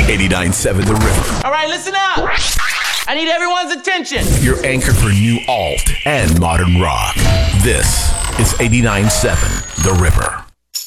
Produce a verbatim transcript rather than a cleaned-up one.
eighty-nine point seven The Ripper. All right, listen up. I need everyone's attention. Your anchor for new alt and modern rock. This is eighty-nine point seven The Ripper.